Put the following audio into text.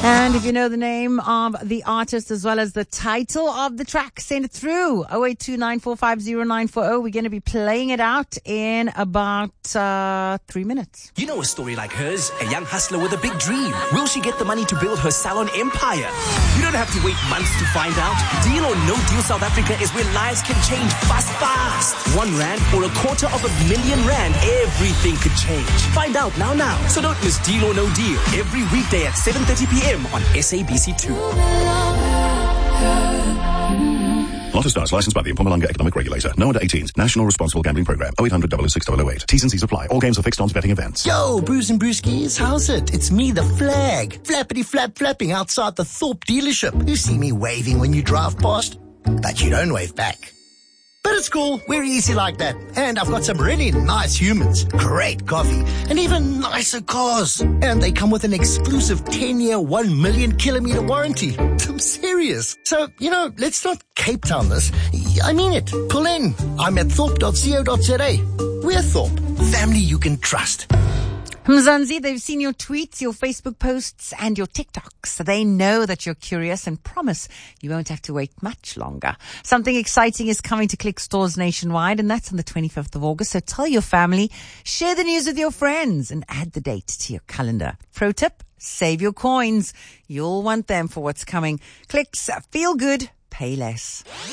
And if you know the name of the artist as well as the title of the track, send it through 0829450940. We're going to be playing it out in about 3 minutes. You know a story like hers, a young hustler with a big dream. Will she get the money to build her salon empire? You don't have to wait months to find out. Deal or No Deal South Africa is where lives can change fast. R1 or R250,000 rand, everything could change. Find out now. So don't miss Deal or No Deal every weekday at 7:30 p.m. on SABC2. Lotto Stars, licensed by the Mpumalanga Economic Regulator. No under 18s. National Responsible Gambling Program. 0800 006 008. T's and C's apply. All games are fixed odds betting events. Yo, Bruce and Brewskis, how's it? It's me, the Flag. Flappity flap flapping outside the Thorpe dealership. You see me waving when you drive past, but you don't wave back. But it's cool. We're easy like that. And I've got some really nice humans, great coffee, and even nicer cars. And they come with an exclusive 10-year, 1 million kilometer warranty. I'm serious. So, let's not Cape Town this. I mean it. Pull in. I'm at thorpe.co.za. We're Thorpe. Family you can trust. Mzansi, they've seen your tweets, your Facebook posts, and your TikToks. They know that you're curious and promise you won't have to wait much longer. Something exciting is coming to Click stores nationwide, and that's on the 25th of August. So tell your family, share the news with your friends, and add the date to your calendar. Pro tip, save your coins. You'll want them for what's coming. Clicks, feel good, pay less.